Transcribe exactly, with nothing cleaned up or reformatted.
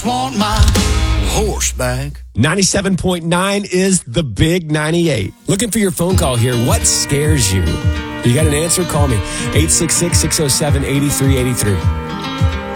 Want my horse back. ninety-seven point nine is the Big ninety-eight. Looking for your phone call here. What scares you? You got an answer? Call me. eight six six, six oh seven, eight three eight three.